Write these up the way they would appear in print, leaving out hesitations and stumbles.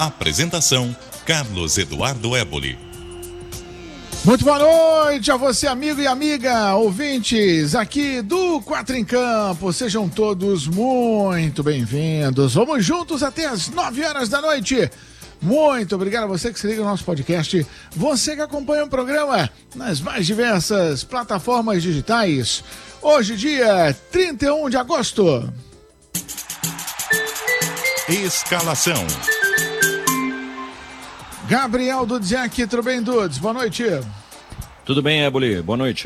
Apresentação: Carlos Eduardo Éboli. Muito boa noite a você, amigo e amiga, ouvintes aqui do Quatro em Campo. Sejam todos muito bem-vindos. Vamos juntos até as 9 horas da noite. Muito obrigado a você que se liga no nosso podcast, você que acompanha o programa nas mais diversas plataformas digitais. Hoje, dia 31 de agosto. Escalação: Gabriel Dudziak, tudo bem, Dudes? Boa noite. Tudo bem, Éboli? Boa noite.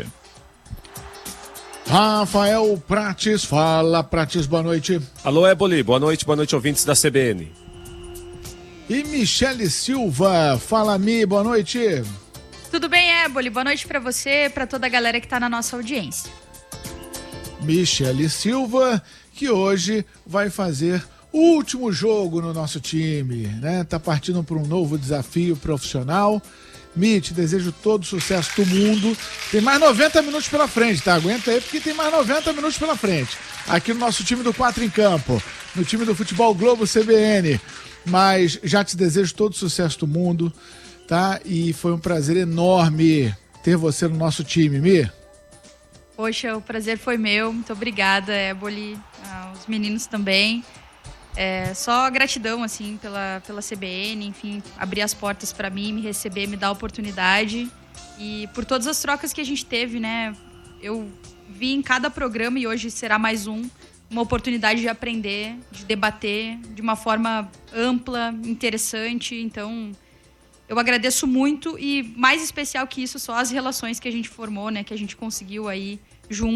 Rafael Prates, fala Prates, boa noite. Alô, Éboli, boa noite, ouvintes da CBN. E Michele Silva, fala Mi, boa noite. Tudo bem, Éboli? Boa noite pra você, pra toda a galera que tá na nossa audiência. Michele Silva, que hoje vai fazer o último jogo no nosso time, né? Tá partindo para um novo desafio profissional. Mi, te desejo todo o sucesso do mundo. Tem mais 90 minutos pela frente, tá? Aguenta aí, porque tem mais 90 minutos pela frente. Aqui no nosso time do Quatro em Campo, no time do Futebol Globo CBN. Mas já te desejo todo o sucesso do mundo, tá? E foi um prazer enorme ter você no nosso time, Mi. Poxa, o prazer foi meu. Muito obrigada, Éboli. Os meninos também. Só gratidão, assim, pela CBN, enfim, abrir as portas para mim, me receber, me dar a oportunidade. E por todas as trocas que a gente teve, né? Eu vi em cada programa, e hoje será mais uma oportunidade de aprender, de debater de uma forma ampla, interessante. Então, eu agradeço muito, e mais especial que isso, só as relações que a gente formou, né? Que a gente conseguiu aí junto.